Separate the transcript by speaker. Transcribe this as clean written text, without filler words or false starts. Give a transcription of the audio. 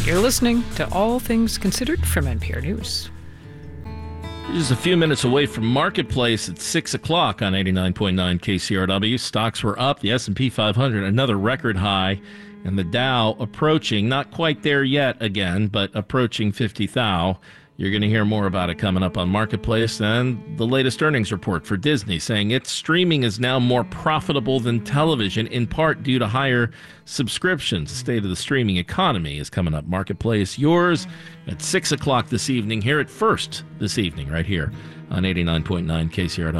Speaker 1: You're listening to All Things Considered from NPR News.
Speaker 2: Just a few minutes away from Marketplace at 6 o'clock on 89.9 KCRW. Stocks were up. The S&P 500, another record high. And the Dow approaching, not quite there yet again, but approaching 50,000. You're going to hear more about it coming up on Marketplace. And the latest earnings report for Disney saying its streaming is now more profitable than television, in part due to higher subscriptions. The state of the streaming economy is coming up. Marketplace, yours at 6 o'clock this evening, here at First this evening, right here on 89.9 KCRW.